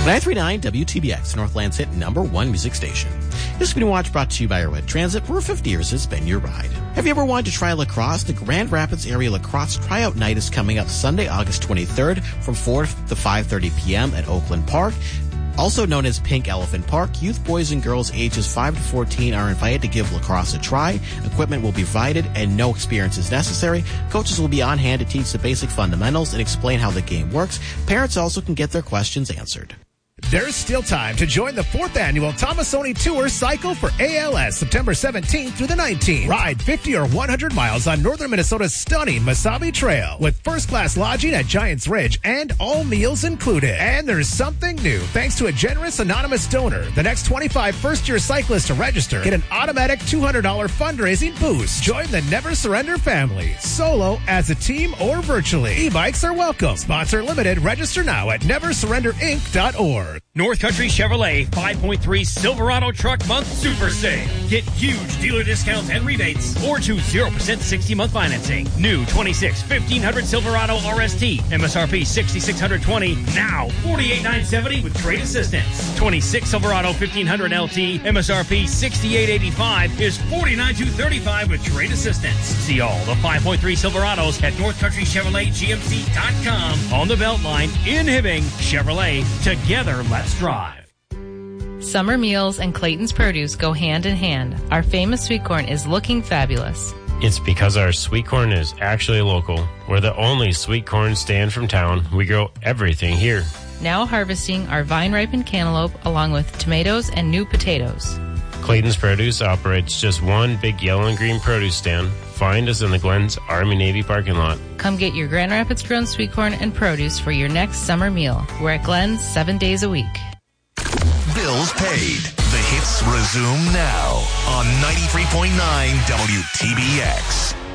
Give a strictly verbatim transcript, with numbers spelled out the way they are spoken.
nine three nine W T B X, Northland's hit number one music station. This Spin and Watch brought to you by Arrowhead Transit. For fifty years, it's been your ride. Have you ever wanted to try lacrosse? The Grand Rapids Area Lacrosse Tryout Night is coming up Sunday, August twenty-third from four to five thirty p.m. at Oakland Park. Also known as Pink Elephant Park, youth boys and girls ages five to fourteen are invited to give lacrosse a try. Equipment will be provided and no experience is necessary. Coaches will be on hand to teach the basic fundamentals and explain how the game works. Parents also can get their questions answered. There's still time to join the fourth annual Tomasoni Tour Cycle for A L S, September seventeenth through the nineteenth. Ride fifty or one hundred miles on northern Minnesota's stunning Mesabi Trail with first-class lodging at Giants Ridge and all meals included. And there's something new. Thanks to a generous anonymous donor, the next twenty-five first-year cyclists to register get an automatic two hundred dollars fundraising boost. Join the Never Surrender family, solo, as a team, or virtually. E-bikes are welcome. Sponsor limited. Register now at never surrender inc dot org. North Country Chevrolet five point three Silverado Truck Month Super Sale. Get huge dealer discounts and rebates or choose zero percent sixty-month financing. New twenty-six fifteen hundred Silverado R S T. M S R P six thousand six hundred twenty dollars. Now forty-eight thousand nine hundred seventy dollars with trade assistance. twenty-six Silverado fifteen hundred L T. M S R P sixty-eight thousand eighty-five dollars is forty-nine thousand two hundred thirty-five dollars with trade assistance. See all the five point three Silverados at North Country Chevrolet G M C dot com. On the Beltline in Hibbing. Chevrolet. Together, let's drive. Summer meals and Clayton's Produce go hand in hand. Our famous sweet corn is looking fabulous. It's because our sweet corn is actually local. We're the only sweet corn stand from town. We grow everything here. Now harvesting our vine-ripened cantaloupe along with tomatoes and new potatoes. Clayton's Produce operates just one big yellow and green produce stand. Find us in the Glens Army-Navy parking lot. Come get your Grand Rapids grown sweet corn and produce for your next summer meal. We're at Glens seven days a week. Bills paid. The hits resume now on ninety-three point nine W T B X.